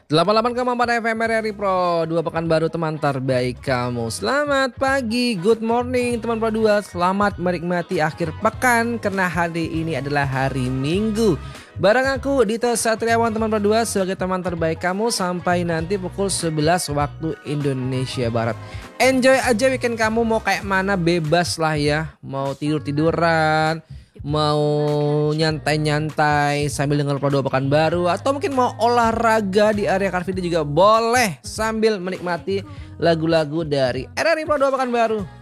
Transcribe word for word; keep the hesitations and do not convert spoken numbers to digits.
delapan puluh delapan koma empat F M R R I Pro dua Pekanbaru, teman terbaik kamu. Selamat pagi, good morning teman Pro dua. Selamat menikmati akhir pekan karena hari ini adalah hari Minggu. Bareng aku Dito Satriawan teman Pro dua sebagai teman terbaik kamu sampai nanti pukul sebelas waktu Indonesia Barat. Enjoy aja weekend kamu, mau kayak mana bebas lah ya. Mau tidur-tiduran, mau nyantai-nyantai sambil dengar Pro dua Pekanbaru, atau mungkin mau olahraga di area Car Free Day juga boleh sambil menikmati lagu-lagu dari R R I Pro dua Pekanbaru.